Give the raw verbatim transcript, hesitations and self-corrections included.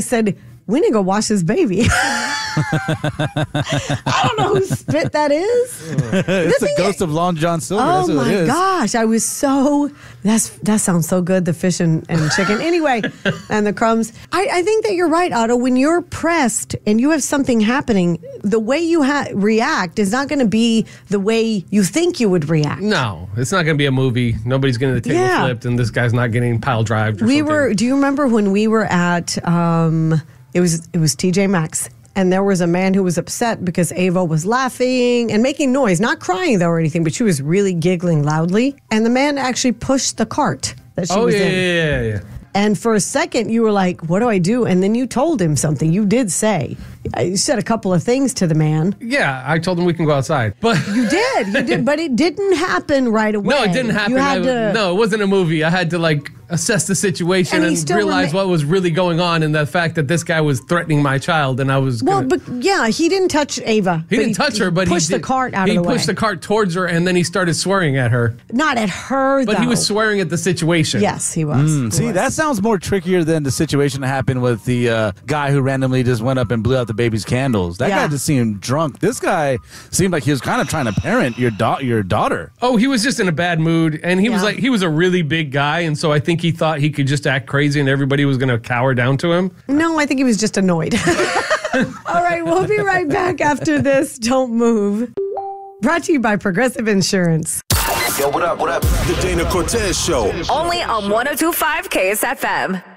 said, we need to go wash this baby. I don't know whose spit that is. It's the ghost is, of Long John Silver. Oh, that's what my it is. gosh. I was so, that's that sounds so good, the fish and, and chicken. Anyway, and the crumbs. I, I think that you're right, Otto. When you're pressed and you have something happening, the way you ha- react is not going to be the way you think you would react. No, it's not going to be a movie. Nobody's getting the table Yeah. flipped and this guy's not getting pile drived or we something. were, do you remember when we were at, um, it was it was T J Maxx, and there was a man who was upset because Ava was laughing and making noise, not crying though or anything, but she was really giggling loudly. And the man actually pushed the cart that she oh, was yeah, in. yeah, yeah, yeah. And for a second, you were like, what do I do? And then you told him something. You did say. You said a couple of things to the man. Yeah, I told him we can go outside. But You did. You did. But it didn't happen right away. no, it didn't happen. You had I, to, no, it wasn't a movie. I had to, like, assess the situation And he and, still realize rema- what was really going on and the fact that this guy was threatening my child and I was Well, gonna, but yeah, he didn't touch Ava. he but didn't touch her, but he pushed did, the cart out he of the way. pushed the cart towards her and then he started swearing at her. Not at her, But though. he was swearing at the situation. Yes, he was. He See, was. that sounds more trickier than the situation that happened with the uh, guy who randomly just went up and blew out the baby's candles. That Yeah. guy just seemed drunk. This guy seemed like he was kind of trying to parent your, da- your daughter. Oh, he was just in a bad mood, and he was Yeah. like, he was a really big guy, and so I think he thought he could just act crazy, and everybody was going to cower down to him. No, I think he was just annoyed. All right, we'll be right back after this. Don't move. Brought to you by Progressive Insurance. Yo, what up, what up? The Dana Cortez Show. Only on one oh two point five K S F M.